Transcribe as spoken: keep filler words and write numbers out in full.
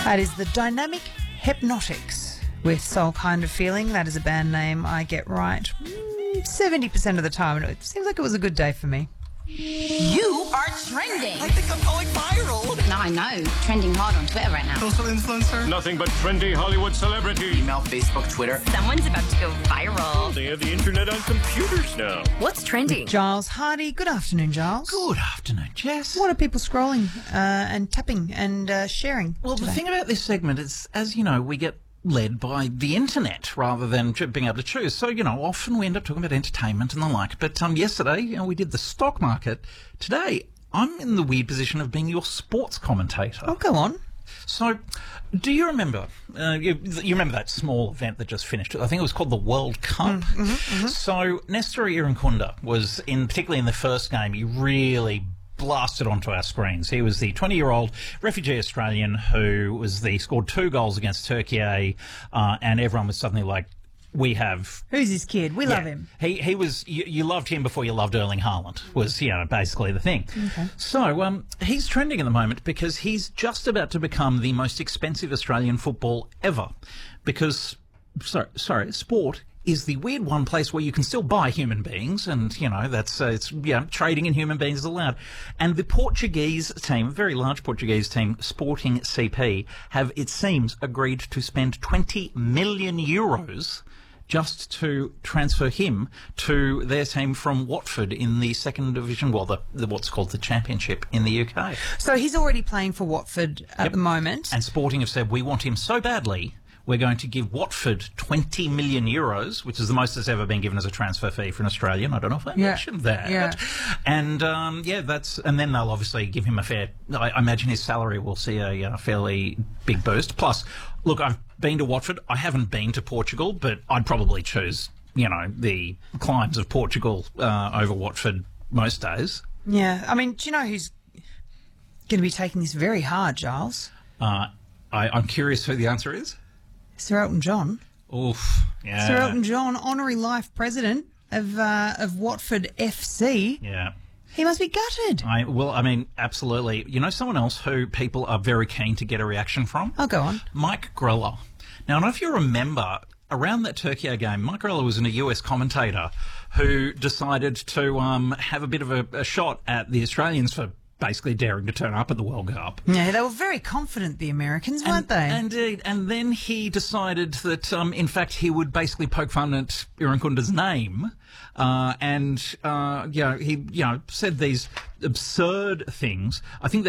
That is the Dynamic Hypnotics with Soul Kind of Feeling. That is a band name I get right seventy percent of the time. It seems like it was a good day for me. You are trending. I think I'm going viral. No, I know. Trending hard on Twitter right now. Social influencer. Nothing but trendy Hollywood celebrity. Email, Facebook, Twitter. Someone's about to go viral. They have the internet on computers now. What's trending? Giles Hardy. Good afternoon, Giles. Good afternoon, Jess. What are people scrolling uh, and tapping and uh, sharing? Well, today? the thing about this segment is, as you know, we get led by the internet rather than being able to choose. So, you know, often we end up talking about entertainment and the like. But um, yesterday, you know, we did the stock market. Today, I'm in the weird position of being your sports commentator. Oh, go on. So, do you remember, uh, you, you remember that small event that just finished? I think it was called the World Cup. Mm-hmm, mm-hmm. So, Nestor Irankunda was, in particularly in the first game, he really blasted onto our screens. He was the twenty-year-old refugee Australian who was the scored two goals against Turkey, uh, and everyone was suddenly like, we have... Who's this kid? We Yeah. love him. He he was... You, you loved him before you loved Erling Haaland, was, you know, basically the thing. Okay. So, um, he's trending at the moment because he's just about to become the most expensive Australian football ever. Because, sorry, sorry, sport is the weird one place where you can still buy human beings, and, you know, that's, uh, it's, yeah, trading in human beings is allowed. And the Portuguese team, a very large Portuguese team, Sporting C P, have, it seems, agreed to spend twenty million euros just to transfer him to their team from Watford in the second division, well, the, the what's called the Championship in the U K. So he's already playing for Watford at Yep. the moment. And Sporting have said, we want him so badly, we're going to give Watford twenty million euros, which is the most that's ever been given as a transfer fee for an Australian. I don't know if I Yeah. mentioned that. Yeah. And, um, yeah, that's, and then they'll obviously give him a fair, I, I imagine his salary will see a uh, fairly big boost. Plus, look, I've been to Watford. I haven't been to Portugal, but I'd probably choose, you know, the climes of Portugal uh, over Watford most days. Yeah. I mean, do you know who's going to be taking this very hard, Giles? Uh, I, I'm curious who the answer is. Sir Elton John. Oof. Yeah. Sir Elton John, honorary life president of uh, of Watford F C. Yeah. He must be gutted. I, well, I mean, absolutely. You know someone else who people are very keen to get a reaction from? I'll go on. Mike Grella. Now, I don't know if you remember, around that Turkey game, Mike Grella was a U S commentator who decided to um, have a bit of a, a shot at the Australians for basically daring to turn up at the World Cup. Yeah, they were very confident, the Americans, weren't they? Indeed. And then he decided that, um, in fact, he would basically poke fun at Irankunda's name. Uh, and, uh, you know, he, you know, said these absurd things. I think that